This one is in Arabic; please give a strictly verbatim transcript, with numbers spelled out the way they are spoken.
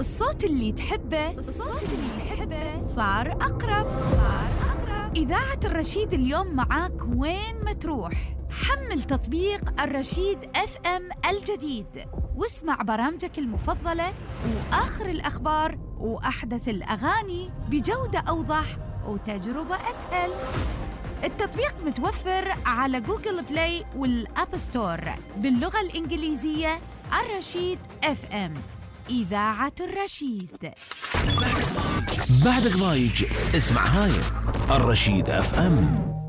الصوت اللي تحبه الصوت اللي تحبه صار أقرب صار أقرب إذاعة الرشيد اليوم معاك وين ما تروح. حمل تطبيق الرشيد اف ام الجديد واسمع برامجك المفضلة وآخر الأخبار وأحدث الأغاني بجودة أوضح وتجربة أسهل. التطبيق متوفر على جوجل بلاي والأب ستور باللغة الإنجليزية. الرشيد اف ام، إذاعة الرشيد. بعدك ضايج اسمع هاي الرشيد اف ام.